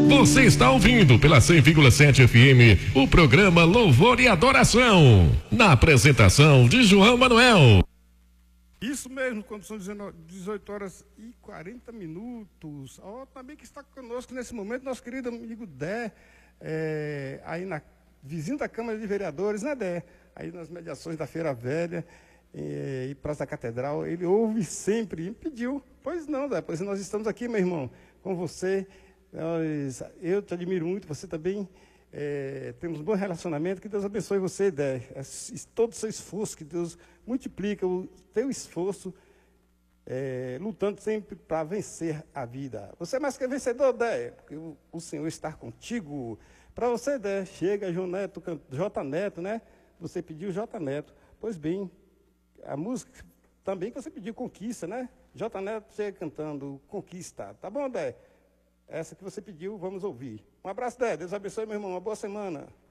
Você está ouvindo pela 100,7 FM o programa Louvor e Adoração. Na apresentação de João Manuel. Isso mesmo, quando são 18 horas e 40 minutos. Também que está conosco nesse momento, nosso querido amigo Dé, aí vizinho da Câmara de Vereadores, né, Dé? Aí nas mediações da Feira Velha e Praça da Catedral, ele ouve sempre e pediu. Pois não, Dé, pois nós estamos aqui, meu irmão, com você. Eu te admiro muito, você também. Temos um bom relacionamento, que Deus abençoe você, Dé. Todo o seu esforço, que Deus multiplica o teu esforço, lutando sempre para vencer a vida. Você é mais que vencedor, Dé, porque o Senhor está contigo. Para você, Dé, chega João Neto, J Neto, né? Você pediu J Neto. Pois bem, a música também que você pediu, Conquista, né? J Neto chega cantando Conquista. Tá bom, Dé? Essa que você pediu, vamos ouvir. Um abraço, Dé. Deus abençoe, meu irmão. Uma boa semana.